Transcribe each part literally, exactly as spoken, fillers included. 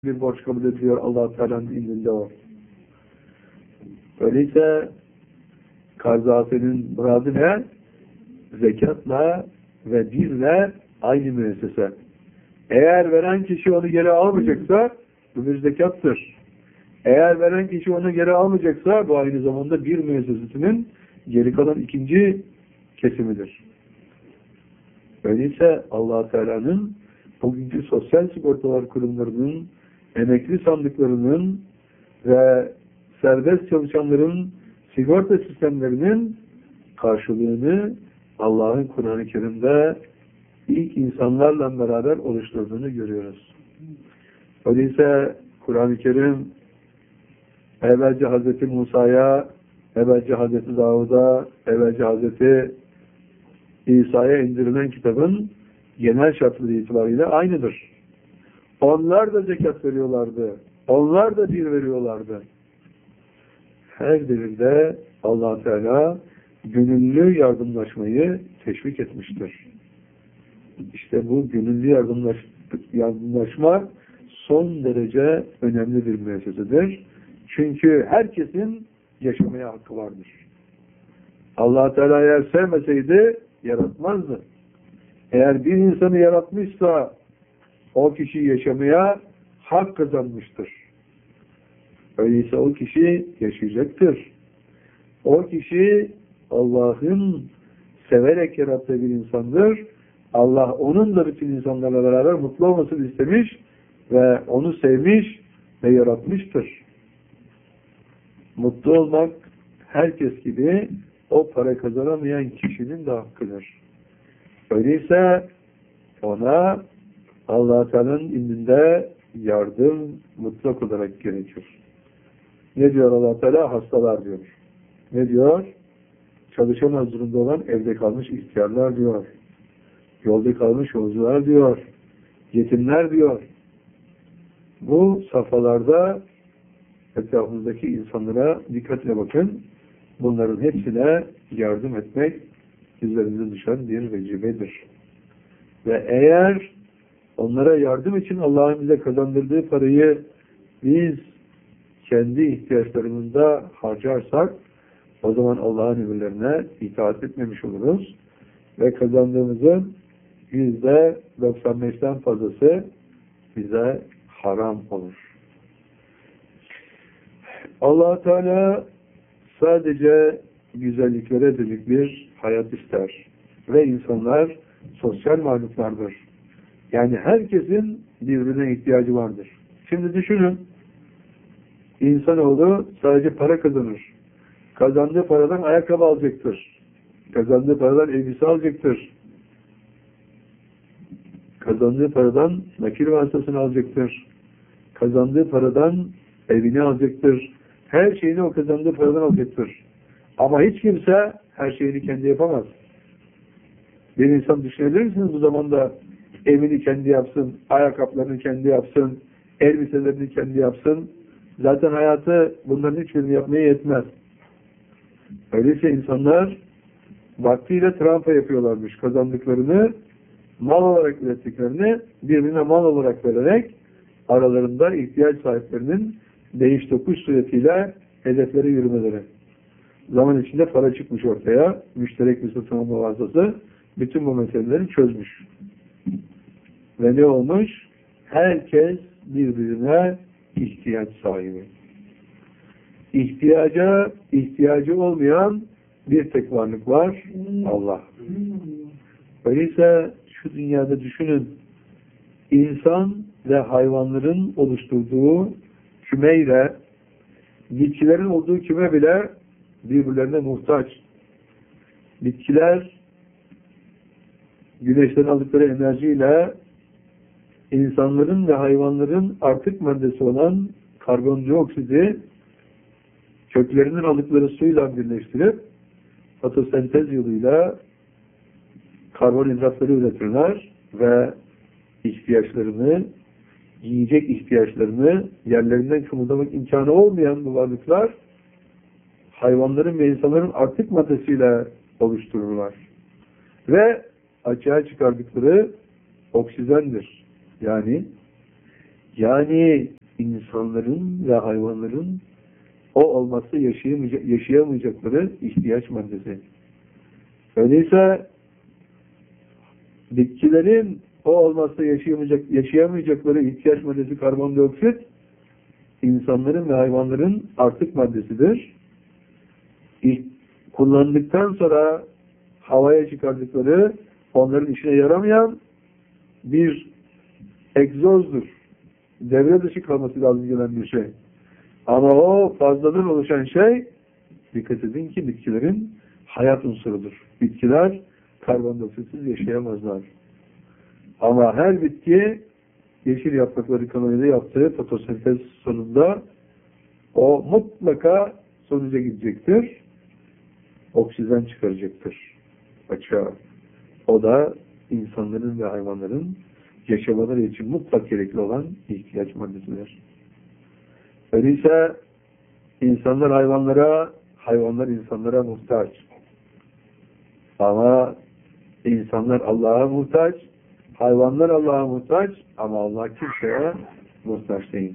bir borç kabul ediliyor Allah-u Teala'nın indinde o. Öyleyse Karzafe'nin muradı ne? Zekatla ve birle aynı müessese. Eğer veren kişi onu geri almayacaksa bu bir zekattır. Eğer veren kişi onu geri almayacaksa bu aynı zamanda bir müessesesinin geri kalan ikinci kesimidir. Öyleyse Allah-u Teala'nın bugünkü sosyal sigortalar kurumlarının, emekli sandıklarının ve serbest çalışanların sigorta sistemlerinin karşılığını Allah'ın Kur'an-ı Kerim'de ilk insanlarla beraber oluşturduğunu görüyoruz. Öyleyse Kur'an-ı Kerim evvelce Hazreti Musa'ya, evvelce Hazreti Davud'a, evvelce Hazreti İsa'ya indirilen kitabın genel şartları itibariyle aynıdır. Onlar da zekat veriyorlardı. Onlar da bir veriyorlardı. Her devirde Allah Teala gönüllü yardımlaşmayı teşvik etmiştir. İşte bu gönüllü yardımlaş, yardımlaşma son derece önemli bir müessesedir. Çünkü herkesin yaşamaya hakkı vardır. Allah Teala eğer sevmeseydi yaratmazdı. Eğer bir insanı yaratmışsa o kişi yaşamaya hak kazanmıştır. Öyleyse o kişi yaşayacaktır. O kişi Allah'ın severek yarattığı bir insandır. Allah onun da bütün insanlarla beraber mutlu olmasını istemiş ve onu sevmiş ve yaratmıştır. Mutlu olmak herkes gibi o para kazanamayan kişinin de hakkıdır. Öyleyse ona Allah-u Teala'nın indinde yardım mutlak olarak gerekir. Ne diyor Allah-u Teala? Hastalar diyor. Ne diyor? Çalışamaz durumda olan evde kalmış ihtiyarlar diyor. Yolda kalmış yolcular diyor. Yetimler diyor. Bu safhalarda etrafımızdaki insanlara dikkatle bakın. Bunların hepsine yardım etmek üzerimize düşen bir vecibedir. Ve eğer onlara yardım için Allah'ın bize kazandırdığı parayı biz kendi ihtiyaçlarımızda harcarsak o zaman Allah'ın emirlerine itaat etmemiş oluruz. Ve kazandığımızın yüzde doksan beşten fazlası bize haram olur. Allah Teala sadece güzelliklere dönük bir hayat ister. Ve insanlar sosyal mahluklardır. Yani herkesin birbirine ihtiyacı vardır. Şimdi düşünün, insanoğlu sadece para kazanır. Kazandığı paradan ayakkabı alacaktır. Kazandığı paradan elbise alacaktır. Kazandığı paradan nakil vasıtasını alacaktır. Kazandığı paradan evini alacaktır. Her şeyini o kazandığı paradan alacaktır. Ama hiç kimse her şeyini kendi yapamaz. Bir insan düşünebilir misiniz bu zamanda evini kendi yapsın, ayakkabılarını kendi yapsın, elbiselerini kendi yapsın? Zaten hayatı bunların hiçbirini yapmaya yetmez. Öyleyse insanlar vaktiyle trampa yapıyorlarmış. Kazandıklarını, mal olarak ürettiklerini birbirine mal olarak vererek aralarında ihtiyaç sahiplerinin değiş tokuş suretiyle hedeflere yürümeleri. Zaman içinde para çıkmış ortaya. Müşterek bir satın alma vasıtası bütün bu meseleleri çözmüş. Ve ne olmuş? Herkes birbirine ihtiyaç sahibi. İhtiyaca, ihtiyacı olmayan bir tek varlık var. Allah. Öyleyse şu dünyada düşünün. İnsan ve hayvanların oluşturduğu kümeyle bitkilerin olduğu küme bile birbirlerine muhtaç. Bitkiler güneşten aldıkları enerjiyle insanların ve hayvanların artık maddesi olan karbondioksidi köklerinden aldıkları suyla birleştirip fotosentez yoluyla karbonhidratları üretirler ve ihtiyaçlarını, yiyecek ihtiyaçlarını yerlerinden kımıldamak imkanı olmayan bu varlıklar hayvanların ve insanların artık maddesiyle oluştururlar. Ve açığa çıkardıkları oksijendir. Yani Yani insanların ve hayvanların o olmazsa yaşayamayacak, yaşayamayacakları ihtiyaç maddesi. Öyleyse bitkilerin o olmazsa yaşayamayacak, yaşayamayacakları ihtiyaç maddesi karbondioksit, insanların ve hayvanların artık maddesidir. İlk kullandıktan sonra havaya çıkardıkları, onların işine yaramayan bir egzozdur. Devre dışı kalması lazım gelen bir şey. Ama o fazladan oluşan şey, dikkat edin ki bitkilerin hayat unsurudur. Bitkiler karbondioksitsiz yaşayamazlar. Ama her bitki yeşil yaprakları kanalıyla yaptığı fotosentez sonunda o mutlaka sonuca gidecektir. Oksijen çıkaracaktır açığa. O da insanların ve hayvanların yaşamaları için mutlak gerekli olan ihtiyaç maddesidir. Öyleyse insanlar hayvanlara, hayvanlar insanlara muhtaç. Ama insanlar Allah'a muhtaç, hayvanlar Allah'a muhtaç ama Allah kimseye muhtaç değil.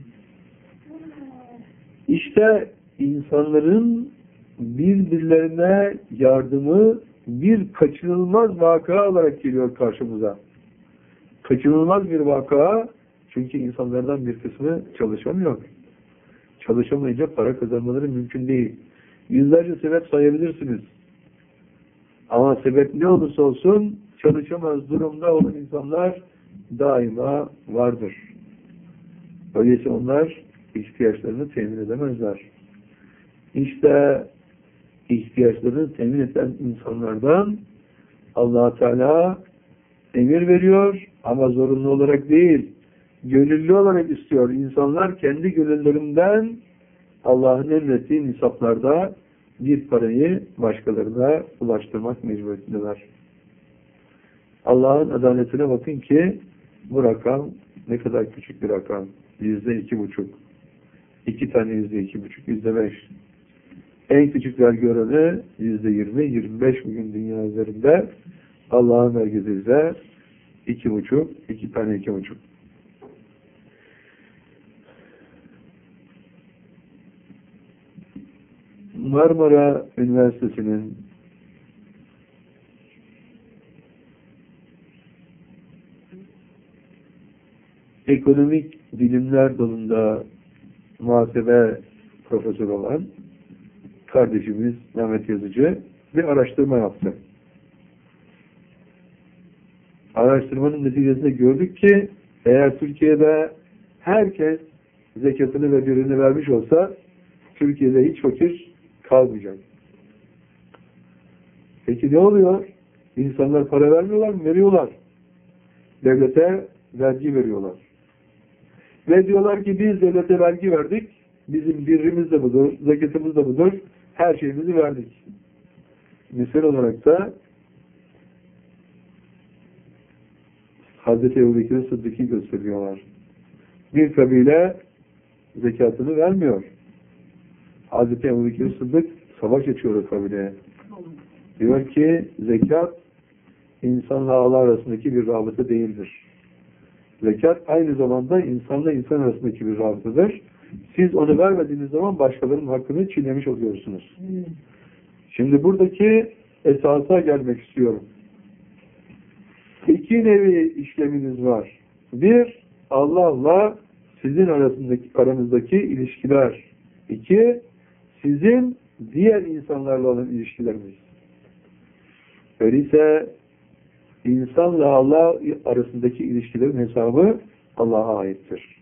İşte insanların birbirlerine yardımı bir kaçınılmaz vaka olarak geliyor karşımıza. Kaçınılmaz bir vaka, çünkü insanlardan bir kısmı çalışamıyor. Çalışamayınca para kazanmaları mümkün değil. Yüzlerce sebep sayabilirsiniz. Ama sebep ne olursa olsun çalışamaz durumda olan insanlar daima vardır. Öyleyse onlar ihtiyaçlarını temin edemezler. İşte ihtiyaçlarını temin eden insanlardan Allah Teala emir veriyor ama zorunlu olarak değil, gönüllü olarak istiyor. İnsanlar kendi gönüllerinden Allah'ın emrettiği nisaplarda bir parayı başkalarına ulaştırmak mecburiyetindeler. Allah'ın adaletine bakın ki bu rakam ne kadar küçük bir rakam. Yüzde iki buçuk. İki tane yüzde iki buçuk, yüzde beş. En küçük vergi oranı yüzde yirmi, yirmi beş bugün dünya üzerinde. Allah'ın vergisi ise iki buçuk, iki tane iki buçuk. Marmara Üniversitesi'nin ekonomik bilimler dalında muhasebe profesörü olan kardeşimiz Mehmet Yazıcı bir araştırma yaptı. Araştırmanın neticesinde gördük ki eğer Türkiye'de herkes zekatını ve birini vermiş olsa Türkiye'de hiç fakir kalmayacak. Peki ne oluyor? İnsanlar para vermiyorlar mı? Veriyorlar. Devlete vergi veriyorlar. Ve diyorlar ki biz devlete vergi verdik. Bizim birimiz de budur, zekatımız da budur. Her şeyimizi verdik. Misal olarak da Hazreti Ebubekir Sıddık'ı gösteriyorlar. Bir kabile zekatını vermiyor. Hazreti Ebubekir Sıddık savaş açıyor o kabileye. Diyor ki zekat insanla Allah arasındaki bir rabıta değildir. Zekat aynı zamanda insanla insan arasındaki bir rabıtadır. Siz onu vermediğiniz zaman başkalarının hakkını çiğnemiş oluyorsunuz. Şimdi buradaki esasa gelmek istiyorum. İki nevi işleminiz var. Bir, Allah'la sizin arasındaki, aranızdaki ilişkiler. İki, sizin diğer insanlarla olan ilişkileriniz. Öyleyse insanla Allah arasındaki ilişkilerin hesabı Allah'a aittir.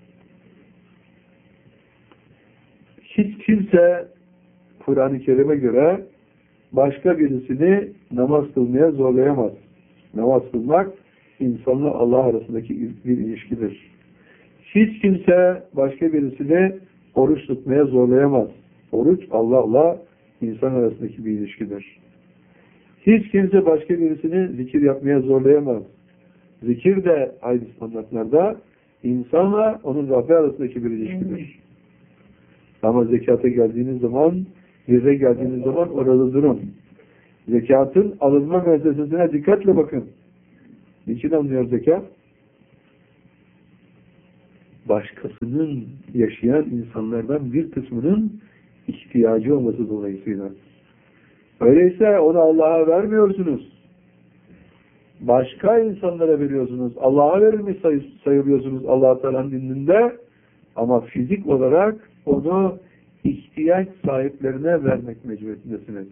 Hiç kimse Kur'an-ı Kerim'e göre başka birisini namaz kılmaya zorlayamaz. Namaz kılmak insanla Allah arasındaki bir ilişkidir. Hiç kimse başka birisini oruç tutmaya zorlayamaz. Oruç Allah'la insan arasındaki bir ilişkidir. Hiç kimse başka birisini zikir yapmaya zorlayamaz. Zikir de aynı standartlarda insanla onun Rabbi arasındaki bir ilişkidir. Ama zekata geldiğiniz zaman, birre geldiğiniz zaman orada durun. Zekatın alınma müessesesine dikkatle bakın. Niçin alınıyor zekat? başkasının yaşayan insanlardan bir kısmının ihtiyacı olması dolayısıyla. Öyleyse onu Allah'a vermiyorsunuz. Başka insanlara veriyorsunuz. Allah'a verilmiş say sayılıyorsunuz Allah-u Teala'nın dininde, ama fizik olarak onu ihtiyaç sahiplerine vermek mecburiyetindesiniz.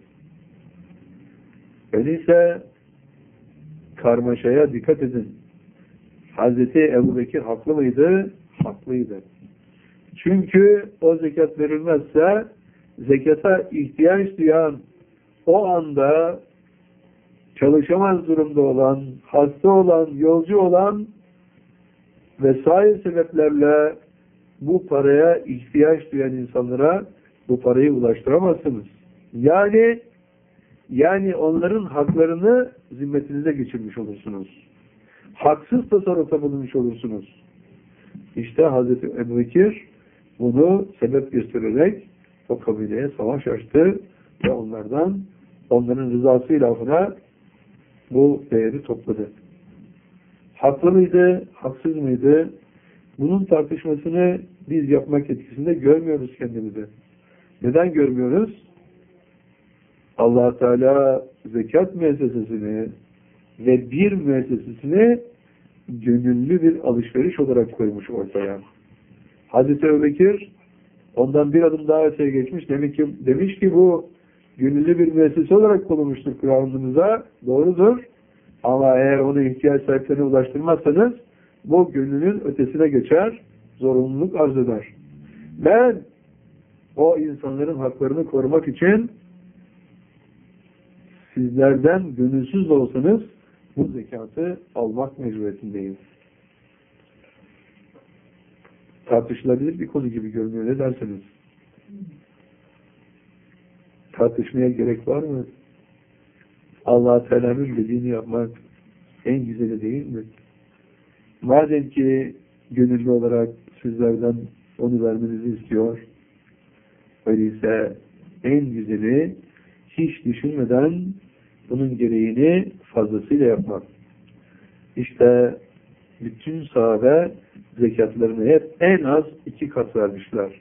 Öyleyse karmaşaya dikkat edin. Hazreti Ebubekir haklı mıydı? Haklıydı. Çünkü o zekat verilmezse zekata ihtiyaç duyan, o anda çalışamaz durumda olan, hasta olan, yolcu olan vesaire sebeplerle bu paraya ihtiyaç duyan insanlara bu parayı ulaştıramazsınız. Yani yani onların haklarını zimmetinize geçirmiş olursunuz. Haksız tasarrufta bulunmuş olursunuz. İşte Hazreti Ebubekir bunu sebep göstererek o kabileye savaş açtı ve onlardan, onların rızası ilafına bu değeri topladı. Haklı mıydı, haksız mıydı? Bunun tartışmasını biz yapmak etkisinde görmüyoruz kendimizi. Neden görmüyoruz? Allah Teala zekat müessesesini ve bir müessesesini gönüllü bir alışveriş olarak koymuş ortaya. Hazreti Ebubekir ondan bir adım daha öteye geçmiş. Demek ki, demiş ki bu gönüllü bir müessese olarak konulmuştur Kur'an'ımıza. Doğrudur. Ama eğer onu ihtiyaç sahiplerine ulaştırmazsanız bu gönlünün ötesine geçer, zorunluluk arz eder. Ben o insanların haklarını korumak için sizlerden gönülsüz de olsanız bu zekatı almak mecburiyetindeyim. Tartışılabilir bir konu gibi görünüyor. Ne dersiniz? Tartışmaya gerek var mı? Allah-u Teala'nın dediğini yapmak en güzeli değil mi? Madem ki gönüllü olarak sizlerden onu vermenizi istiyor, öyleyse en güzeli hiç düşünmeden bunun gereğini fazlasıyla yapmak. İşte bütün sahabe zekatlarını hep en az iki kat vermişler.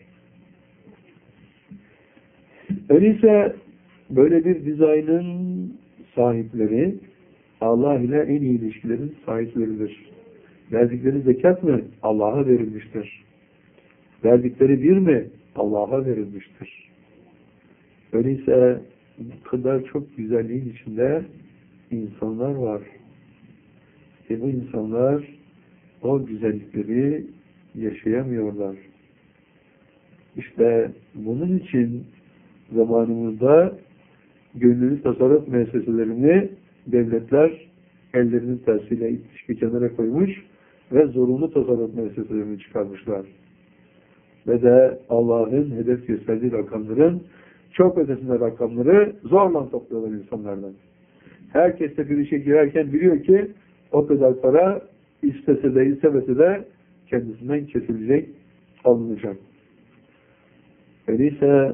Öyleyse böyle bir dizaynın sahipleri Allah ile en iyi ilişkilerin sahipleridir. Verdikleri zekat mı? Allah'a verilmiştir. Verdikleri bir mi? Allah'a verilmiştir. Öyleyse bu kadar çok güzelliğin içinde insanlar var. Ve bu insanlar o güzellikleri yaşayamıyorlar. İşte bunun için zamanımızda gönüllü tasarruf müesseselerini devletler ellerinin tersiyle itmiş bir kenara koymuş ve zorunlu tasarruf müesseselerini çıkarmışlar. Ve de Allah'ın hedef gösterdiği rakamların çok ötesinde rakamları zorla topluyorlar insanlardan. Herkes de bir işe girerken biliyor ki o kadar para istese de istemese de kendisinden kesilecek, alınacak. Öyleyse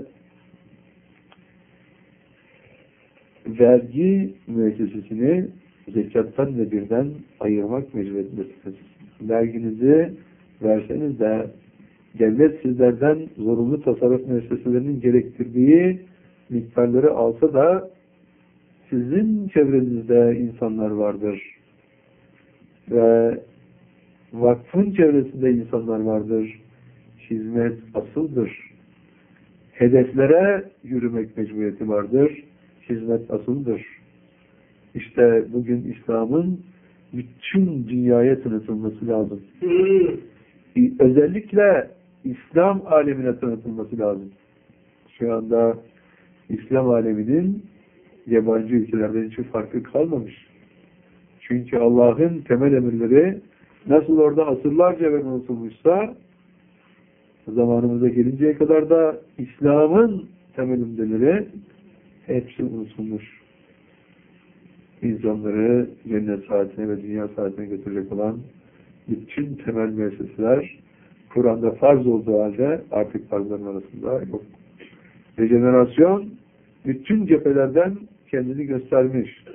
vergi müessesesini zekattan ve birden ayırmak mecburiyetindesiniz. Verginizi verseniz de devlet sizlerden zorunlu tasarruf müesseselerinin gerektirdiği miktarları alsa da sizin çevrenizde insanlar vardır. Ve vakfın çevresinde insanlar vardır. Hizmet asıldır. Hedeflere yürümek mecburiyeti vardır. Hizmet asıldır. İşte bugün İslam'ın bütün dünyaya tanıtılması lazım. Özellikle İslam alemine tanıtılması lazım. Şu anda İslam aleminin yabancı ülkelerden hiçbir farkı kalmamış. Çünkü Allah'ın temel emirleri nasıl orada asırlarca evvel unutulmuşsa zamanımıza gelinceye kadar da İslam'ın temel emirleri hepsi unutulmuş. İnsanları cennet saatine ve dünya saatine götürecek olan bütün temel müesseseler Kur'an'da farz olduğu halde artık farzların arasında yok. Rejenerasyon bütün cephelerden kendini göstermiş.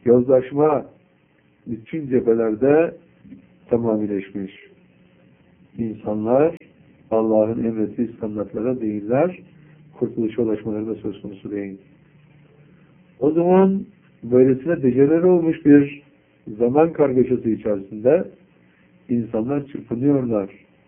Yozlaşma bütün cephelerde tamamileşmiş. insanlar Allah'ın emrettiği standartlara değiller. Kurtuluşa ulaşmaları da söz konusu değil. O zaman böylesine dejenere olmuş bir zaman kargaşası içerisinde insanlar çırpınıyorlar.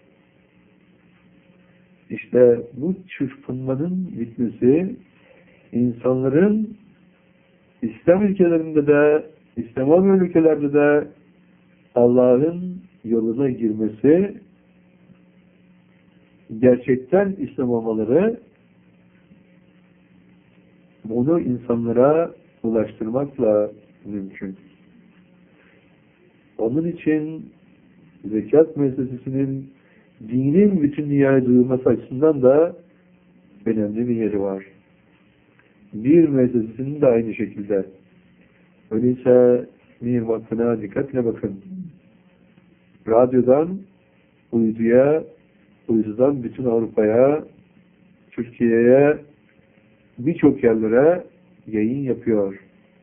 İşte bu çırpınmanın bitmesi, insanların İslam ülkelerinde de, İslam olmayan ülkelerde de Allah'ın yoluna girmesi, gerçekten İslam olmaları, bunu insanlara ulaştırmakla mümkün. Onun için zekat müessesesinin dinin bütün dünyaya duyulması açısından da önemli bir yeri var. Bir müessesesinin de aynı şekilde. Öyleyse Mir Vakfı'na dikkatle bakın. Radyodan uyduya, uydudan bütün Avrupa'ya, Türkiye'ye, birçok yerlere yayın yapıyor.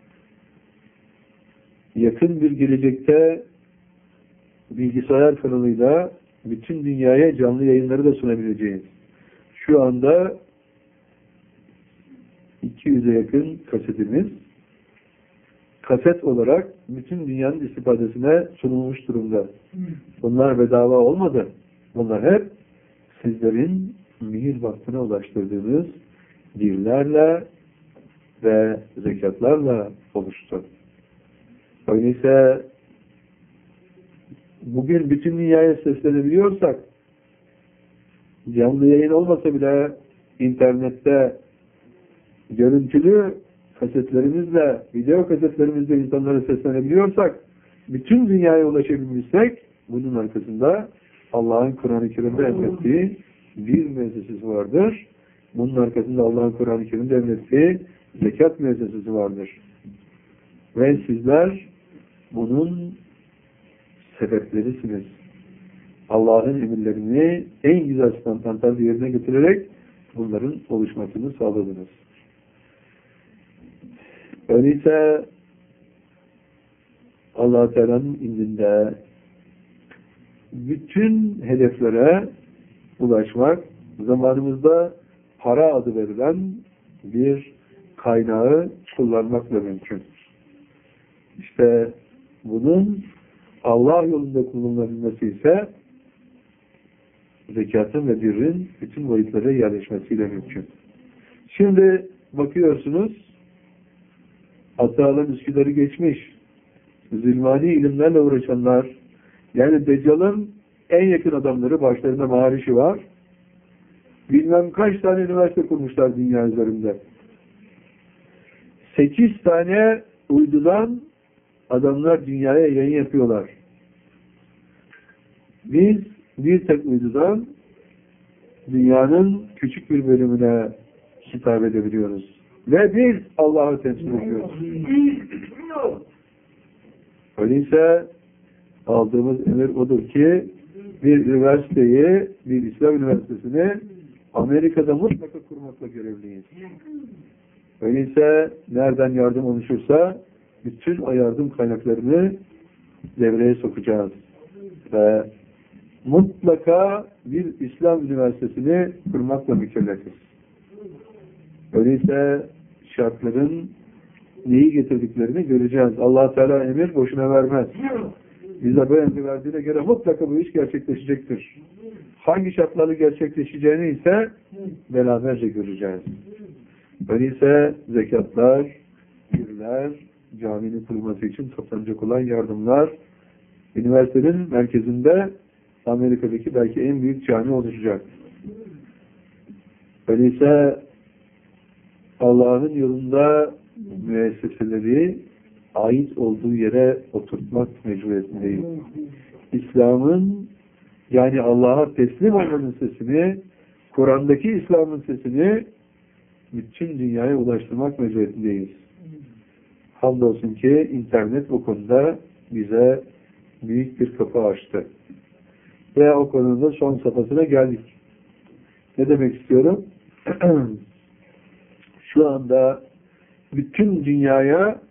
Yakın bir gelecekte bilgisayar kanalıyla bütün dünyaya canlı yayınları da sunabileceğiz. Şu anda iki yüze yakın kasetimiz kaset olarak bütün dünyanın istifadesine sunulmuş durumda. Bunlar bedava olmadı. Bunlar hep sizlerin Mihir Vakfı'na ulaştırdığınız dirlerle ve zekatlarla oluştu. Öyleyse bugün bütün dünyaya seslenebiliyorsak, canlı yayın olmasa bile internette görüntülü kasetlerimizle, video kasetlerimizle insanlara seslenebiliyorsak, bütün dünyaya ulaşabilmişsek, bunun arkasında Allah'ın Kur'an-ı Kerim'de emrettiği bir müessesesi vardır. Bunun arkasında Allah'ın Kur'an-ı Kerim'de emrettiği zekat müessesesi vardır. Ve sizler bunun sebeplerisiniz. Allah'ın emirlerini en güzel standartlarda yerine getirerek bunların oluşmasını sağladınız. Öyleyse Allah-u Teala'nın indinde bütün hedeflere ulaşmak, zamanımızda para adı verilen bir kaynağı kullanmakla mümkün. İşte bunun Allah yolunda kullanılabilmesi ise zekatın ve birrin bütün boyutlara yerleşmesiyle mümkün. Şimdi bakıyorsunuz, Atalan Üsküdar'ı geçmiş, zilmani ilimlerle uğraşanlar, yani Deccal'ın en yakın adamları, başlarında Maharişi var. Bilmem kaç tane üniversite kurmuşlar dünya üzerinde. Sekiz tane uydudan adamlar dünyaya yayın yapıyorlar. Biz bir tek uydudan dünyanın küçük bir bölümüne hitap edebiliyoruz. Ve biz Allah'ı temsil ediyoruz. Öyleyse aldığımız emir odur ki bir üniversiteyi, bir İslam üniversitesini Amerika'da mutlaka kurmakla görevliyiz. Öyleyse nereden yardım oluşursa bütün o yardım kaynaklarını devreye sokacağız. Ve mutlaka bir İslam üniversitesini kurmakla mükellefiz. Öyleyse şartların neyi getirdiklerini göreceğiz. Allah Teala emir boşuna vermez. Bize bu emri verdiğine göre mutlaka bu iş gerçekleşecektir. Hangi şartlarla gerçekleşeceğini ise beraberce göreceğiz. Öyleyse zekatlar, birler, caminin kurulması için toplanacak olan yardımlar, üniversitenin merkezinde Amerika'daki belki en büyük cami oluşacak. Öyleyse Allah'ın yolunda müesseseleri ait olduğu yere oturtmak mecburiyetindeyiz. İslam'ın, yani Allah'a teslim olmanın sesini, Kur'an'daki İslam'ın sesini bütün dünyaya ulaştırmak mecburiyetindeyiz. Hamdolsun ki internet bu konuda bize büyük bir kapı açtı. Ve o konuda son safhasına geldik. Ne demek istiyorum? Şu anda bütün dünyaya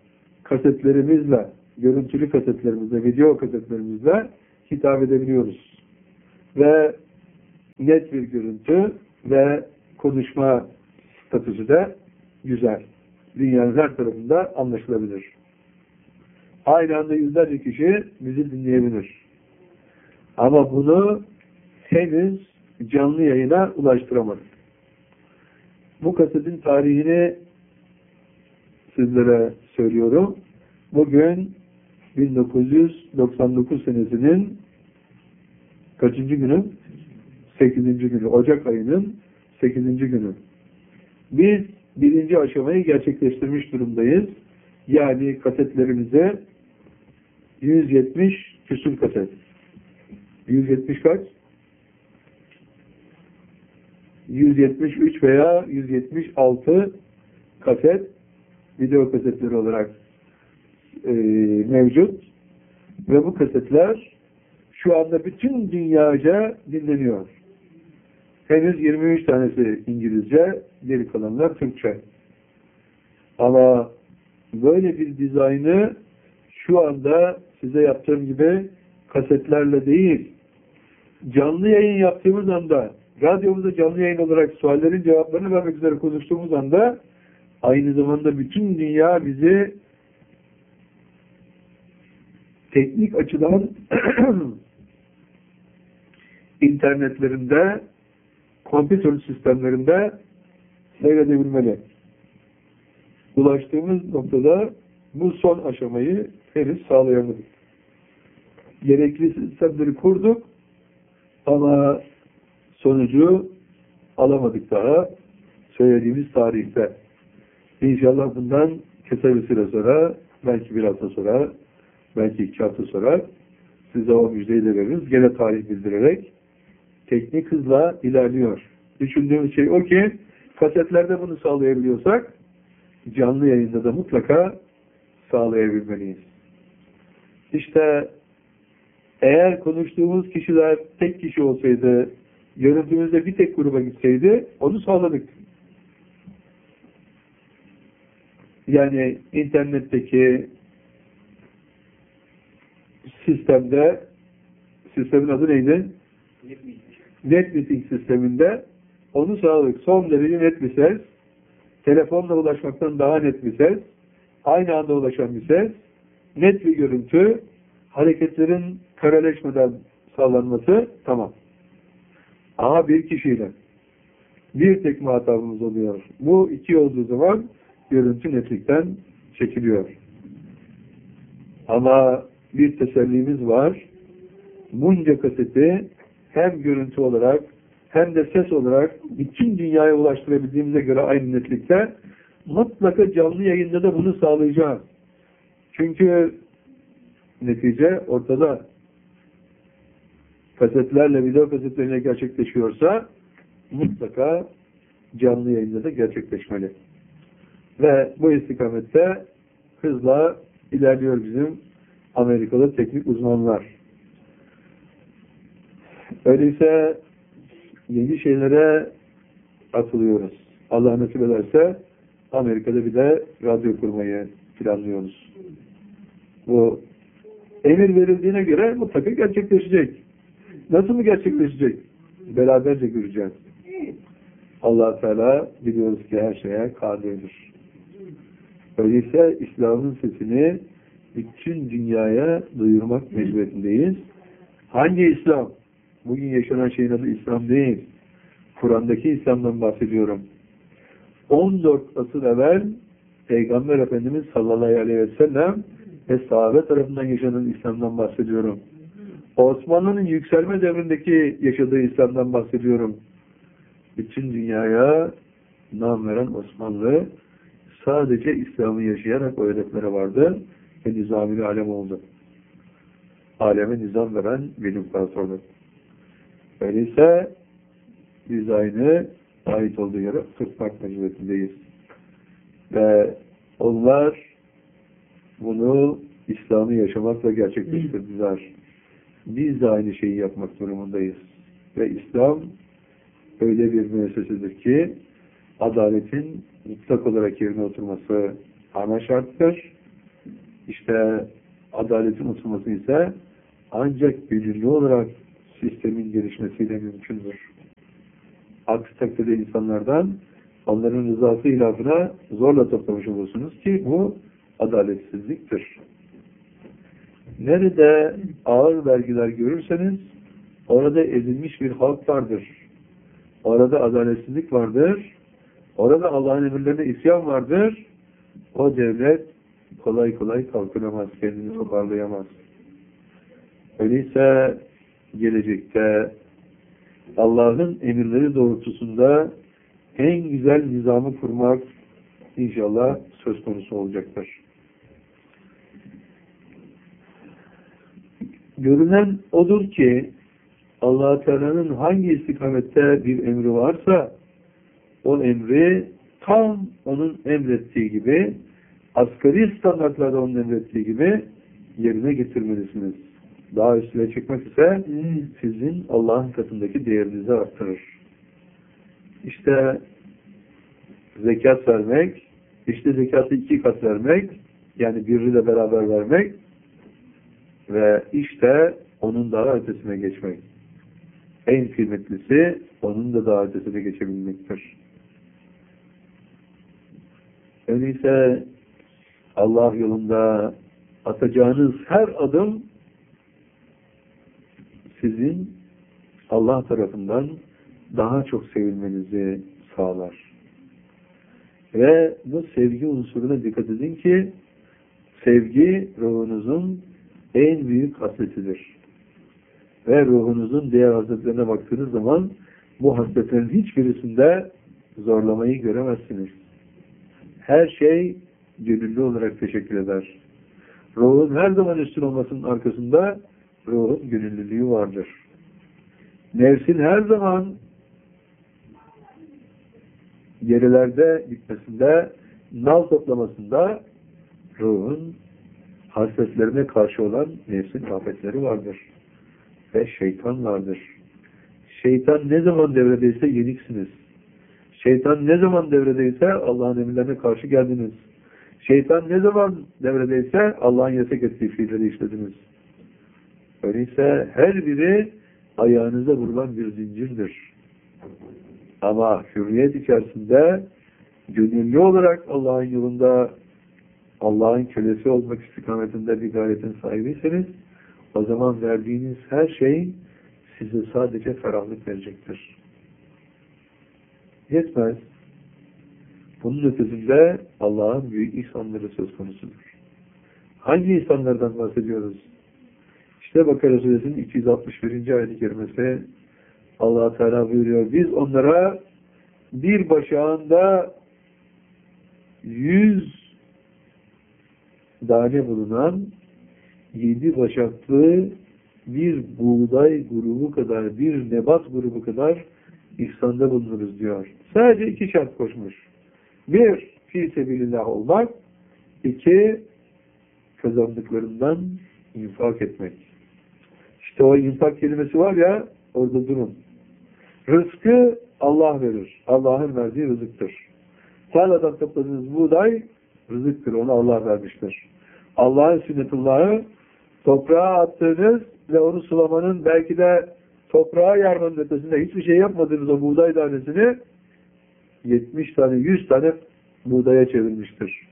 kasetlerimizle, görüntülü kasetlerimizle, video kasetlerimizle hitap edebiliyoruz. ve net bir görüntü ve konuşma statüsü de güzel. Dünyanın her tarafında anlaşılabilir. Aynı anda yüzlerce kişi bizi dinleyebilir. Ama bunu henüz canlı yayına ulaştıramadık. Bu kasetin tarihini sizlere söylüyorum. Bugün bin dokuz yüz doksan dokuz senesinin kaçıncı günü? sekizinci günü. Ocak ayının sekizinci günü. Biz birinci aşamayı gerçekleştirmiş durumdayız. Yani kasetlerimize yüz yetmiş küsur kaset. yüz yetmiş kaç? yüz yetmiş üç veya yüz yetmiş altı kaset video kasetleri olarak e, mevcut. Ve bu kasetler şu anda bütün dünyaca dinleniyor. Henüz yirmi üç tanesi İngilizce, geri kalanlar Türkçe. Ama böyle bir dizaynı şu anda size yaptığım gibi kasetlerle değil, canlı yayın yaptığımız anda, radyomuzda canlı yayın olarak suallerin cevaplarını vermek üzere konuştuğumuz anda aynı zamanda bütün dünya bizi teknik açıdan internetlerinde, kompütür sistemlerinde seyredebilmeli. Ulaştığımız noktada bu son aşamayı henüz sağlayamadık. Gerekli sistemleri kurduk ama sonucu alamadık daha söylediğimiz tarihte. İnşallah bundan kısa bir süre sonra, belki bir hafta sonra, belki iki hafta sonra size o müjdeyi de veririz. Gene tarih bildirerek teknik hızla ilerliyor. Düşündüğümüz şey o ki kasetlerde bunu sağlayabiliyorsak canlı yayında da mutlaka sağlayabilmeliyiz. İşte eğer konuştuğumuz kişiler tek kişi olsaydı, görüntümüzde bir tek gruba gitseydi onu sağladık. Yani internetteki sistemde, sistemin adı neydi? NetMeeting sisteminde onu sağladık. Son derece net bir ses, telefonla ulaşmaktan daha net bir ses, aynı anda ulaşan bir ses, net bir görüntü, hareketlerin kareleşmeden sağlanması tamam. Ama bir kişiyle bir tek muhatabımız oluyor. Bu iki olduğu zaman görüntü netlikten çekiliyor. Ama bir tesellimiz var. Bunca kaseti hem görüntü olarak hem de ses olarak bütün dünyaya ulaştırabildiğimize göre aynı netlikte mutlaka canlı yayında da bunu sağlayacağız. Çünkü netice ortada. Kasetlerle, video kasetleriyle gerçekleşiyorsa mutlaka canlı yayında da gerçekleşmeli. Ve bu istikamette hızla ilerliyor bizim Amerikalı teknik uzmanlar. Öyleyse yeni şeylere atılıyoruz. Allah nasip ederse Amerika'da bir de radyo kurmayı planlıyoruz. Bu emir verildiğine göre mutlaka gerçekleşecek. Nasıl mı gerçekleşecek? Beraberce göreceğiz. Allah Teala biliyoruz ki her şeye kadirdir. Öyleyse İslam'ın sesini bütün dünyaya duyurmak mecburiyetindeyiz. Hangi İslam? Bugün yaşanan şeyin adı İslam değil. Kur'an'daki İslam'dan bahsediyorum. on dört asır evvel Peygamber Efendimiz sallallahu aleyhi ve sellem ve sahabe tarafından yaşanan İslam'dan bahsediyorum. Osmanlı'nın yükselme devrindeki yaşadığı İslam'dan bahsediyorum. Bütün dünyaya nam veren Osmanlı sadece İslam'ı yaşayarak o hedeflere vardı ve nizami alem oldu. Aleme nizam veren bir imparatorluk. Öyleyse biz aynı ait olduğu yere sırtmak mecburiyetindeyiz. Ve onlar bunu İslam'ı yaşamakla gerçekleştirdiler. Biz de aynı şeyi yapmak durumundayız. Ve İslam öyle bir müessesedir ki adaletin mutlak olarak yerine oturması ana şarttır. İşte adaletin oturması ise ancak belirli olarak sistemin gelişmesiyle mümkündür. Aksi takdirde insanlardan onların rızası ilafına zorla toplamış olursunuz ki bu adaletsizliktir. Nerede ağır vergiler görürseniz orada ezilmiş bir halk vardır. Orada adaletsizlik vardır. Orada Allah'ın emirlerine isyan vardır. O devlet kolay kolay kalkınamaz, kendini toparlayamaz. Öyleyse gelecekte Allah'ın emirleri doğrultusunda en güzel nizamı kurmak inşallah söz konusu olacaktır. Görünen odur ki Allah-u Teala'nın hangi istikamette bir emri varsa o emri tam onun emrettiği gibi, asgari standartlarda onun emrettiği gibi yerine getirmelisiniz. Daha üstüne çıkmak ise sizin Allah'ın katındaki değerinizi arttırır. İşte zekat vermek, işte zekatı iki kat vermek, yani biriyle beraber vermek ve işte onun daha ötesine geçmek. En kıymetlisi onun da daha ötesine geçebilmektir. Öyleyse Allah yolunda atacağınız her adım sizin Allah tarafından daha çok sevilmenizi sağlar. Ve bu sevgi unsuruna dikkat edin ki sevgi ruhunuzun en büyük hasletidir. Ve ruhunuzun diğer hasletlerine baktığınız zaman bu hasletlerin hiçbirisinde zorlamayı göremezsiniz. Her şey gönüllü olarak teşekkür eder. Ruhun her zaman üstün olmasının arkasında ruhun gönüllülüğü vardır. Nefsin her zaman gerilerde gitmesinde, nal toplamasında ruhun hasletlerine karşı olan nefsin afetleri vardır. Ve şeytan vardır. Şeytan ne zaman devredeyse yeniksiniz. Şeytan ne zaman devredeyse Allah'ın emirlerine karşı geldiniz. Şeytan ne zaman devredeyse Allah'ın yasak ettiği fiilleri işlediniz. Öyleyse her biri ayağınıza vurulan bir zincirdir. Ama hürriyet içerisinde gönüllü olarak Allah'ın yolunda Allah'ın kölesi olmak istikametinde bir gayretin sahibiyseniz o zaman verdiğiniz her şey size sadece ferahlık verecektir. Yetmez. Bunun ötesinde Allah'ın büyük ihsanları söz konusudur. Hangi ihsanlardan bahsediyoruz? İşte Bakara Suresinin iki yüz altmış birinci ayet-i kerimesi Allah Teala buyuruyor. Biz onlara bir başağında yüz tane bulunan yedi başaklı bir buğday grubu kadar, bir nebat grubu kadar ihsanda bulunuruz diyor. Sadece iki şart koşmuş. Bir, fî sebilillah olmak. İki, kazandıklarından infak etmek. İşte o infak kelimesi var ya, orada durun. Rızkı Allah verir. Allah'ın verdiği rızıktır. Tarladan topladığınız buğday rızıktır. Onu Allah vermiştir. Allah'ın sünnetullahı toprağa attığınız ve onu sulamanın belki de toprağa yarmanın ötesinde hiçbir şey yapmadığınız o buğday tanesini yetmiş tane, yüz tane buğdaya çevirmiştir.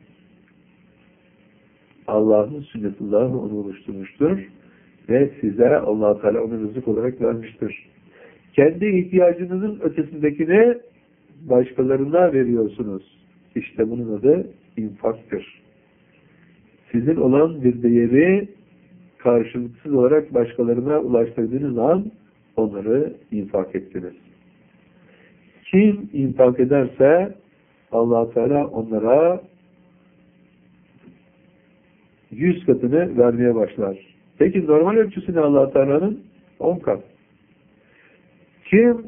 Allah'ın sünnetullahı onu oluşturmuştur ve size Allah-u Teala onu rızık olarak vermiştir. Kendi ihtiyacınızın ötesindekini başkalarına veriyorsunuz. İşte bunun adı infaktır. Sizin olan bir değeri karşılıksız olarak başkalarına ulaştırdığınız an onları infak ettiniz. Kim infak ederse Allah-u Teala onlara yüz katını vermeye başlar. Peki normal ölçüsü ne Allah-u Teala'nın? On kat. Kim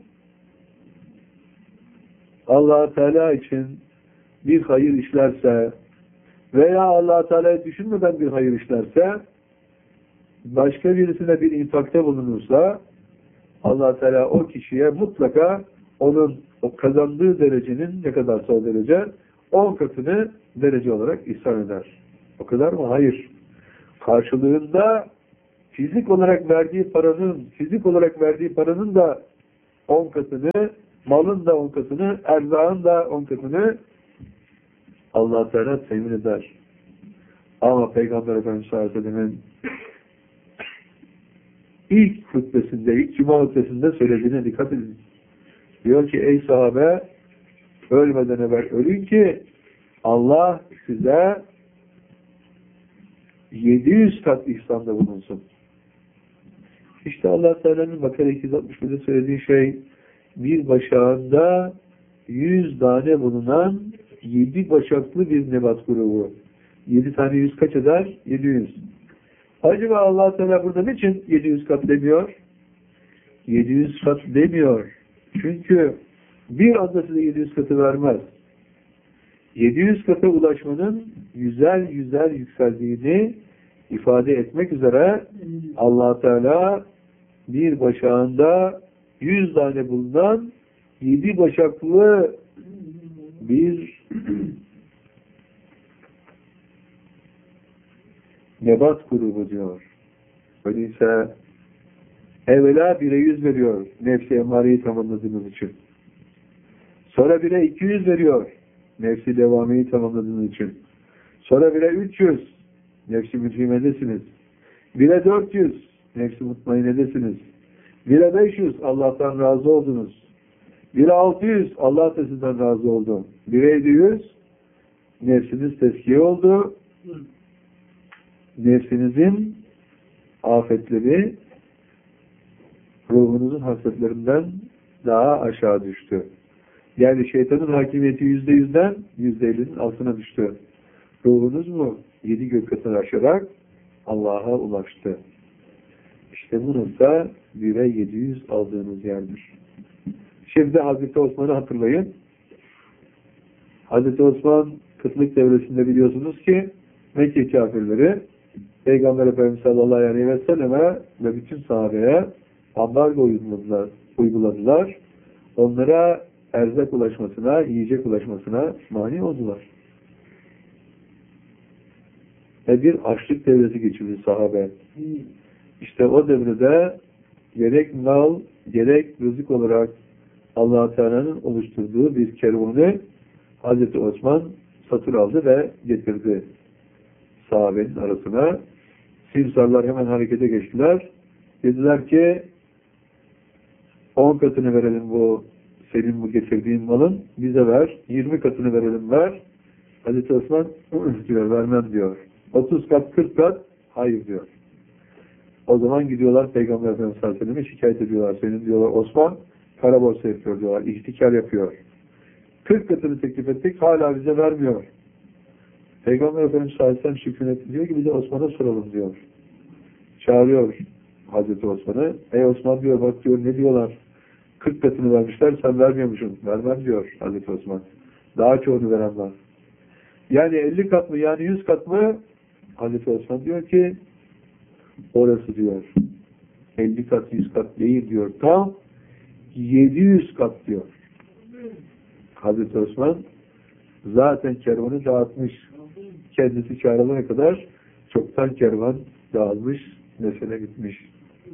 Allah-u Teala için bir hayır işlerse veya Allah-u Teala'yı düşünmeden bir hayır işlerse, başka birisine bir infakta bulunursa Allah-u Teala o kişiye mutlaka onun o kazandığı derecenin ne kadarsa o derece on katını derece olarak ihsan eder. O kadar mı? Hayır. Karşılığında fizik olarak verdiği paranın, fizik olarak verdiği paranın da on katını, malın da on katını, erzağın da on katını Allah Teala temin eder. Ama Peygamber Efendimiz sallallahu aleyhi ve sellem'in ilk hutbesinde, ilk cuma hutbesinde söylediğine dikkat edin. Diyor ki ey sahabe, ölmeden evvel ölün ki Allah size yedi yüz kat ihsanda bulunsun. İşte Allah Teala'nın Bakara iki yüz altmış bir'de söylediği şey, bir başağında yüz tane bulunan yedi başaklı bir nebat grubu. Yedi tane yüz kaç eder? Yedi yüz. Acaba Allah Teala burada niçin yedi yüz kat demiyor? Yedi yüz kat demiyor. Çünkü bir anda size yedi yüz katı vermez. yedi yüz kata ulaşmanın güzel güzel yükseldiğini ifade etmek üzere Allah Teala bir başağında yüz tane bulunan yedi başaklı bir nebat grubu diyor. Öyleyse evvela bire yüz veriyor nefsi emareyi tamamladığınız için. Sonra bire iki yüz veriyor nefsi devameyi tamamladığınız için. Sonra bire üç yüz nefsi mütmeinedesiniz. bire dört yüz nefsi mutmainedesiniz. bire beş yüz Allah'tan razı oldunuz. bire altı yüz Allah da sizden razı oldu. bire yedi yüz nefsiniz teskiye oldu. Nefsinizin afetleri ruhunuzun hasretlerinden daha aşağı düştü. Yani şeytanın hakimiyeti yüzde yüzden yüzde ellinin altına düştü. Ruhunuz mu yedi gök katını aşarak Allah'a ulaştı. İşte bunun da bire yedi yüz aldığınız yerdir. Şimdi Hazreti Osman'ı hatırlayın. Hazreti Osman kıtlık devresinde biliyorsunuz ki Mekke kafirleri Peygamber Efendimiz sallallahu aleyhi ve selleme ve bütün sahabeye ambargo uyguladılar. uyguladılar. Onlara erzak ulaşmasına, yiyecek ulaşmasına mani oldular. Ve bir açlık devresi geçirdi sahabe. İşte o devrede gerek mal, gerek rızık olarak Allah Teala'nın oluşturduğu bir kervanı Hazreti Osman satın aldı ve getirdi sahabenin arasına. Simsarlar hemen harekete geçtiler. Dediler ki on katını verelim bu senin bu getirdiğin malın, bize ver. yirmi katını verelim, ver. Hazreti Osman diyor, vermem diyor. otuz kat, kırk kat, hayır diyor. O zaman gidiyorlar Peygamber Efendimiz sallallahu aleyhi ve sellem'e şikayet ediyorlar. Senin diyorlar Osman kara borsa yapıyor diyorlar. İhtikar yapıyor. kırk katını teklif ettik, hala bize vermiyor. Peygamber Efendimiz sallallahu aleyhi ve sellem sükunet diyor ki bir de Osman'a soralım diyor. Çağırıyor Hazreti Osman'ı. Ey Osman diyor, bak diyor ne diyorlar? kırk katını vermişler, sen vermiyormuşsun. Vermem diyor Hazreti Osman. Daha çoğunu veren var. Yani elli kat mı, yani yüz kat mı? Hazreti Osman diyor ki orası diyor. elli kat, yüz kat değil diyor. Tam yedi yüz kat diyor. Hazreti Osman zaten kervanı dağıtmış. Kendisi çağrılana kadar çoktan kervan dağılmış, mesele bitmiş.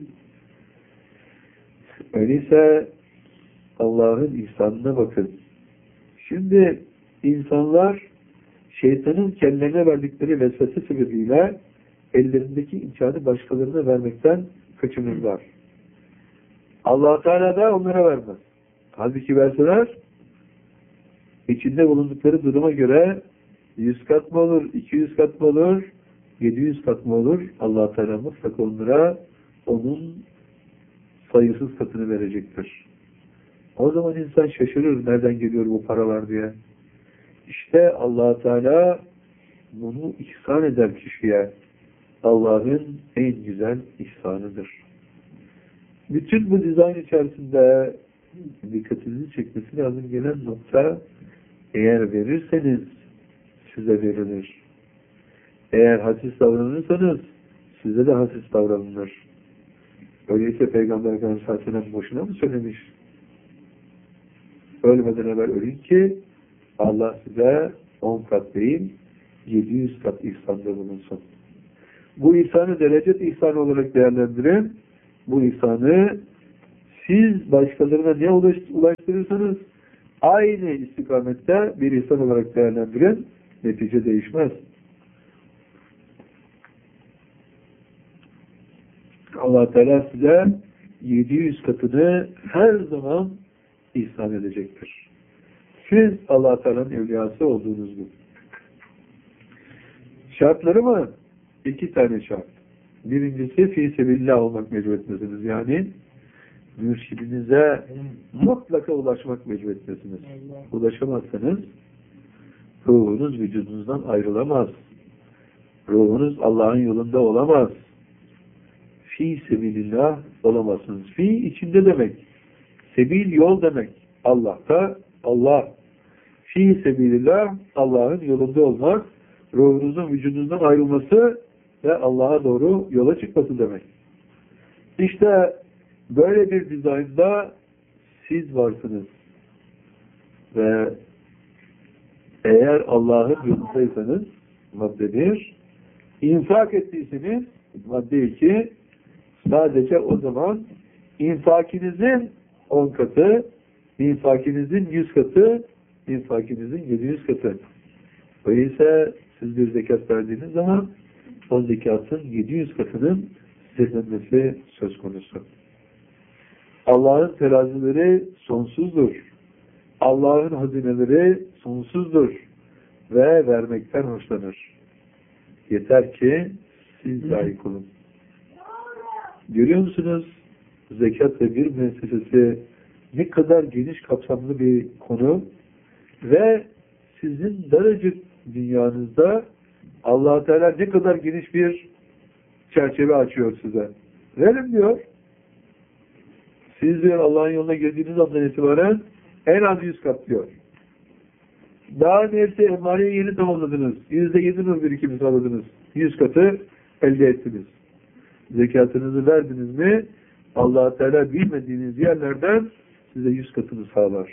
Öyleyse Allah'ın ihsanına bakın. Şimdi insanlar şeytanın kendilerine verdikleri vesvese sebebiyle ellerindeki imkanı başkalarına vermekten kaçınırlar. Allah Teala da onlara vermez. Halbuki verseler içinde bulundukları duruma göre yüz kat mı olur, iki yüz kat mı olur, yedi yüz kat mı olur? Allah Teala mutlaka onlara onun sayısız katını verecektir. O zaman insan şaşırır nereden geliyor bu paralar diye. İşte Allah Teala bunu ihsan eder kişiye. Allah'ın en güzel ihsanıdır. Bütün bu dizayn içerisinde dikkatinizi çekmesi lazım gelen nokta, eğer verirseniz size verilir. Eğer hassiz davranırsanız size de hassiz davranılır. Öyleyse Peygamber Efendimiz sallallahu aleyhi ve sellem boşuna mı söylemiş? Ölmeden evvel ölün ki Allah size on kat değil yedi yüz kat ihsanda bulunsun. Bu ihsanı derecet ihsanı olarak değerlendirin. Bu ihsanı siz başkalarına ne ulaştırırsanız aynı istikamette bir ihsan olarak değerlendirin. Netice değişmez. Allah Teala size yedi yüz katını her zaman ihsan edecektir. Siz Allah Teala'nın evliyası olduğunuz gibi. Şartları mı? İki tane şart. Birincisi fî sebillah olmak mecburiyetindesiniz. Yani mürşidinize mutlaka ulaşmak mecburiyetindesiniz. Ulaşamazsanız ruhunuz vücudunuzdan ayrılamaz. Ruhunuz Allah'ın yolunda olamaz. Fî sebilillah olamazsınız. Fî içinde demek. Sebil yol demek. Allah'ta Allah. Fî sebilillah Allah'ın yolunda olmak, ruhunuzun vücudunuzdan ayrılması ve Allah'a doğru yola çıkması demek. İşte böyle bir dizaynda siz varsınız. Ve eğer Allah'ın yolundaysanız madde bir, infak ettiyseniz madde iki, sadece o zaman infakinizin on katı, infakinizin yüz katı, infakinizin yedi yüz katı. Öyleyse siz bir zekat verdiğiniz zaman o zekatın yedi yüz katının size dönmesi söz konusu. Allah'ın terazileri sonsuzdur. Allah'ın hazineleri sonsuzdur. Ve vermekten hoşlanır. Yeter ki siz layık olun. Görüyor musunuz? Zekat ve bir müessesesi ne kadar geniş kapsamlı bir konu ve sizin daracık dünyanızda Allah Teala ne kadar geniş bir çerçeve açıyor size. Verin diyor. Siz diyor Allah'ın yoluna girdiğiniz andan itibaren en az yüz kat diyor. Daha nefsi emareyi yeni tamamladınız. Yüzde yedi nur birikimi sağladınız. Yüz katı elde ettiniz. Zekatınızı verdiniz mi Allah Teala bilmediğiniz yerlerden size yüz katını sağlar.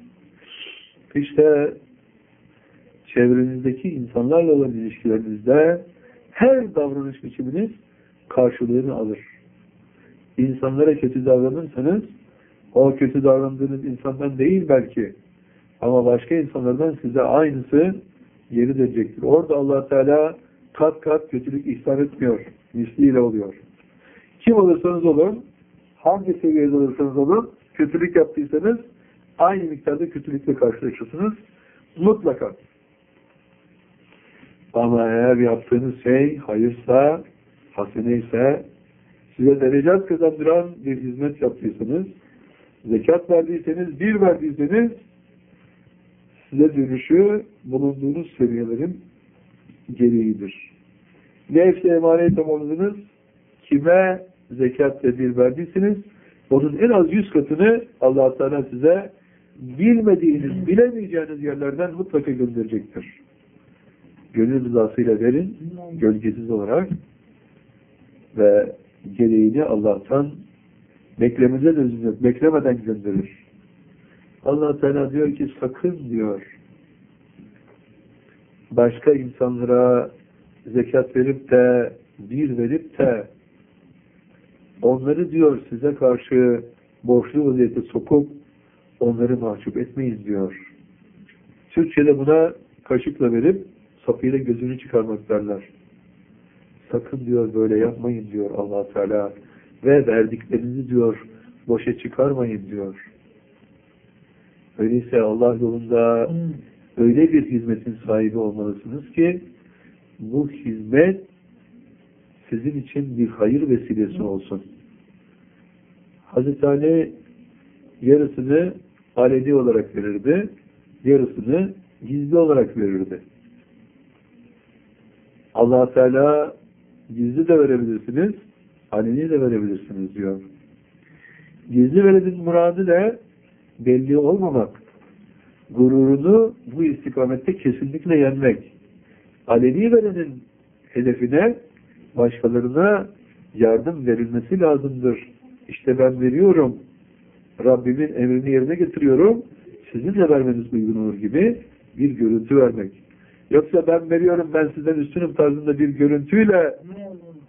İşte çevrenizdeki insanlarla olan ilişkilerinizde her davranış biçiminiz karşılığını alır. İnsanlara kötü davranırsanız o kötü davrandığınız insandan değil belki ama başka insanlardan size aynısı geri dönecektir. Orada Allah Teala kat kat kötülük ihsan etmiyor. Misliyle oluyor. Kim olursanız olun, hangi seviyede olursanız olun, kötülük yaptıysanız aynı miktarda kötülükle karşılaşırsınız. Mutlaka. Ama eğer yaptığınız şey hayırsa, hasene ise, size derecat kazandıran bir hizmet yaptıysanız, zekat verdiyseniz, bir verdiyseniz, size dönüşü bulunduğunuz seviyelerin gereğidir. Nefs-i emareyi tamamladınız, kime zekat ve bir verdiyseniz, onun en az yüz katını Allah Teala size bilmediğiniz, bilemeyeceğiniz yerlerden mutlaka gönderecektir. Gönül rızasıyla verin, gölgesiz olarak ve gereğini Allah'tan beklemenize lüzum yok, beklemeden gönderir. Allah Teala diyor ki sakın diyor başka insanlara zekat verip de bir verip de onları diyor size karşı borçlu vaziyete sokup onları mahcup etmeyin diyor. Türkçe'de buna kaşıkla verip sapıyla gözünü çıkarmak derler. Sakın diyor böyle yapmayın diyor Allah Teala ve verdiklerinizi diyor boşa çıkarmayın diyor. Öyleyse Allah yolunda öyle bir hizmetin sahibi olmalısınız ki bu hizmet sizin için bir hayır vesilesi olsun. Hazreti Ali yarısını aleni olarak verirdi, yarısını gizli olarak verirdi. Allah Teala gizli de verebilirsiniz, aleni de verebilirsiniz diyor. Gizli verenin muradı da belli olmamak, gururunu bu istikamette kesinlikle yenmek. Aleni verenin hedefine başkalarına yardım verilmesi lazımdır. İşte ben veriyorum, Rabbimin emrini yerine getiriyorum, sizin de vermeniz uygun olur gibi bir görüntü vermek. Yoksa ben veriyorum, ben sizden üstünüm tarzında bir görüntüyle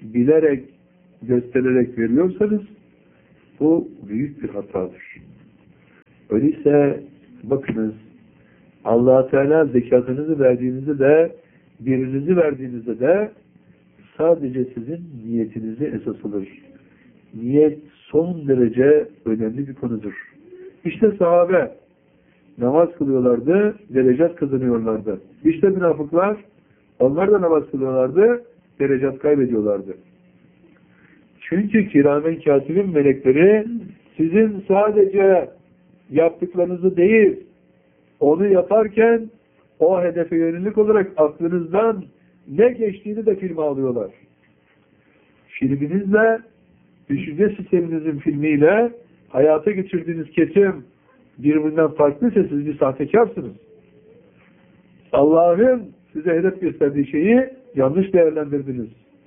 bilerek, göstererek veriyorsanız bu büyük bir hatadır. Öyleyse bakınız, Allah Teala zekatınızı verdiğinizde de, birinizi verdiğinizde de sadece sizin niyetinizi esas alır. Niyet son derece önemli bir konudur. İşte sahabe namaz kılıyorlardı, derecat kazanıyorlardı. İşte münafıklar, onlar da namaz kılıyorlardı, derecat kaybediyorlardı. Çünkü kiramen katibin melekleri sizin sadece yaptıklarınızı değil, onu yaparken o hedefe yönelik olarak aklınızdan ne geçtiğini de filme alıyorlar. Filminizle, düşünce sisteminizin filmiyle hayata geçirdiğiniz kesim birbirinden farklıysa siz bir sahtekarsınız. Allah'ın size hedef gösterdiği şeyi yanlış değerlendirdiniz.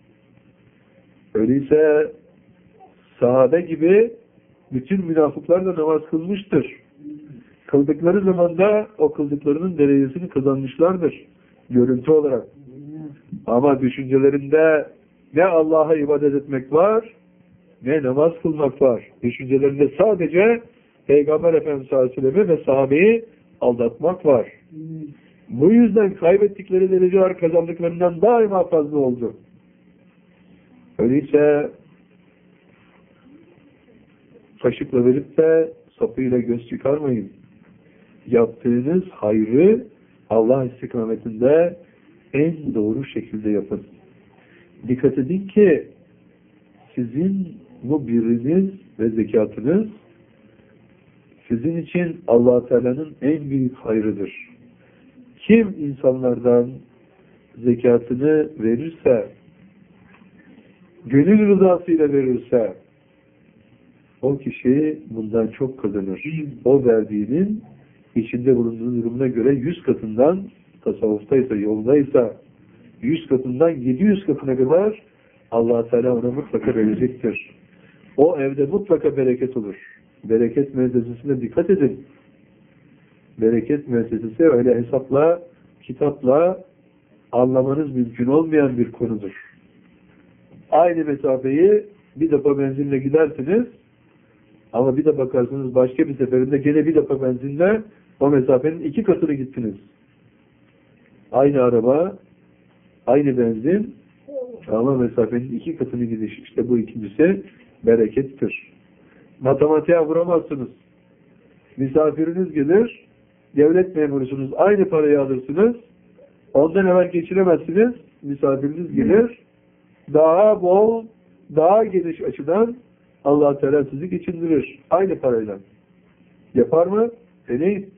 Öyleyse sahabe gibi bütün münafıklar da namaz kılmıştır. Kıldıkları zaman da o kıldıklarının derecesini kazanmışlardır. Görüntü olarak. Ama düşüncelerinde ne Allah'a ibadet etmek var, ne namaz kılmak var. Düşüncelerinde sadece Peygamber Efendimiz sallallahu aleyhi ve sellem'i ve sahabeyi aldatmak var. Bu yüzden kaybettikleri dereceler kazandıklarından daima fazla oldu. Öyleyse kaşıkla verip de sapıyla göz çıkarmayın. Yaptığınız hayrı Allah istikametinde en doğru şekilde yapın. Dikkat edin ki sizin bu biriniz ve zekatınız sizin için Allah Teala'nın en büyük hayrıdır. Kim insanlardan zekatını verirse, gönül rızasıyla verirse, o kişi bundan çok kazanır. O verdiğinin içinde bulunduğu durumuna göre yüz katından, tasavvuftaysa, yoldaysa, yüz katından yedi yüz katına kadar Allah Teala ona mutlaka verecektir. O evde mutlaka bereket olur. Bereket müessesesine dikkat edin. Bereket müessesesi öyle hesapla, kitapla anlamanız mümkün olmayan bir konudur. Aynı mesafeyi bir defa benzinle gidersiniz ama bir de bakarsınız başka bir seferinde gene bir defa benzinle o mesafenin iki katını gittiniz. Aynı araba, aynı benzin ama mesafenin iki katını gidiş. İşte bu ikincisi berekettir. Matematiğe vuramazsınız. Misafiriniz gelir, devlet memurusunuz, aynı parayı alırsınız, ondan evvel geçiremezsiniz, misafiriniz gelir, daha bol, daha geniş açıdan Allah Teala sizi geçindirir. Aynı parayla. Yapar mı? Deneyin.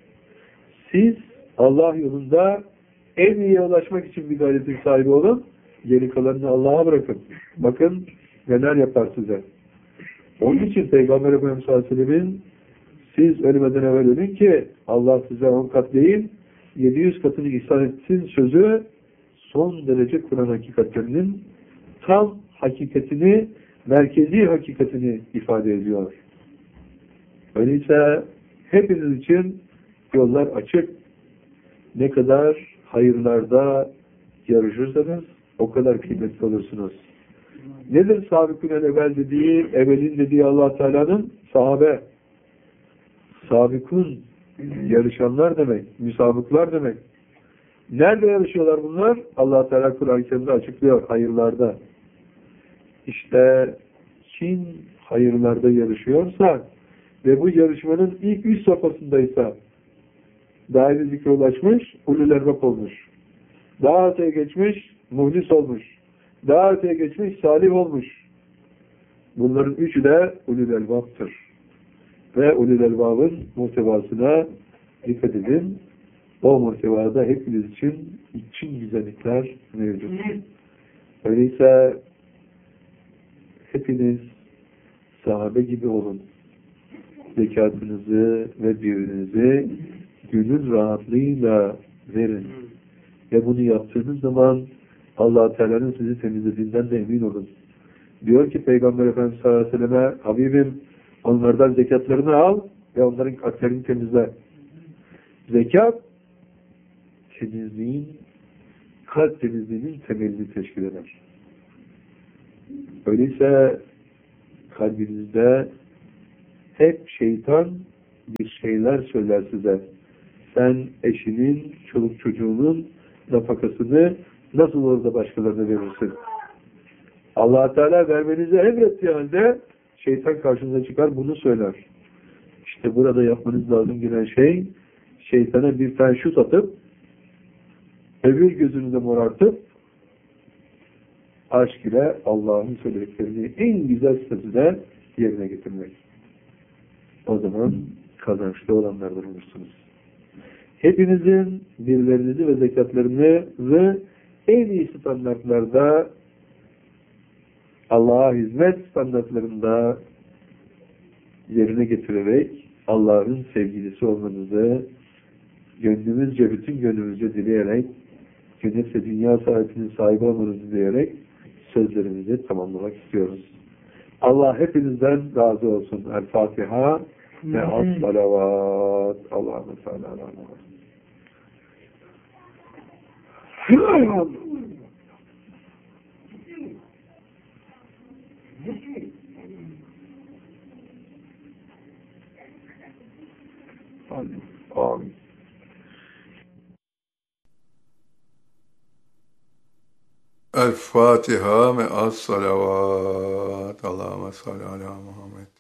Siz Allah yolunda en iyiye ulaşmak için bir gayretin sahibi olun, geri kalanını Allah'a bırakın. Bakın neler yapar size. Onun için Peygamber Efendimiz sallallahu aleyhi ve sellem'in siz ölmeden evvel ölün ki Allah size on kat değil yedi yüz katını ihsan etsin sözü son derece Kur'an hakikatlerinin tam hakikatini, merkezi hakikatini ifade ediyor. Öyleyse hepiniz için yollar açık. Ne kadar hayırlarda yarışırsanız o kadar kıymetli olursunuz. Nedir sabıkın evvel dediği, evvelin dediği Allah Teala'nın? Sahabe. Sabıkun, yarışanlar demek, müsabıklar demek. Nerede yarışıyorlar bunlar? Allah Teala Kur'an-ı Kerim'de açıklıyor, hayırlarda. İşte kim hayırlarda yarışıyorsa ve bu yarışmanın ilk üç safhasındaysa daire zikre ulaşmış, ulul erbab olmuş. Daha öteye geçmiş, muhlis olmuş. Daha öteye geçmiş, salih olmuş. Bunların üçü de ulul elbaptır. Ve ulul elbabın muhtevasına dikkat edin. O muhtevada hepiniz için için güzellikler mevcut. Öyleyse hepiniz sahabe gibi olun. Zekatınızı ve birinizi gönül rahatlığıyla verin. Ve bunu yaptığınız zaman Allah Teala'nın sizi temizlediğinden de emin olun. Diyor ki Peygamber Efendimiz sallallahu aleyhi ve selleme, Habibim onlardan zekatlarını al ve onların kalplerini temizle. Zekat temizliğin, kalp temizliğinin temelini teşkil eder. Öyleyse kalbinizde hep şeytan bir şeyler söyler size. Sen eşinin, çoluk çocuğunun nafakasını nasıl orada başkalarına verirsin? Allah Teala vermenizi emrettiği halde şeytan karşınıza çıkar bunu söyler. İşte burada yapmanız lazım gelen şey, şeytana bir tane şut atıp öbür gözünüzü morartıp aşk ile Allah'ın söylediklerini en güzel statüde yerine getirmek. O zaman kazançlı olanlardan olursunuz. Hepinizin birlerinizi ve zekatlarını en iyi standartlarda, Allah'a hizmet standartlarında yerine getirerek Allah'ın sevgilisi olmanızı gönlümüzce, bütün gönlümüzce dileyerek, cennet ve dünya saadetinin sahibi olmanızı dileyerek sözlerimizi tamamlamak istiyoruz. Allah hepinizden razı olsun. El Fatiha ve as-salavat. Allah'ım salli ala Muhammed. Amin. Amin. El Fatiha ve as-salavat. Allahümme salli ala Muhammed.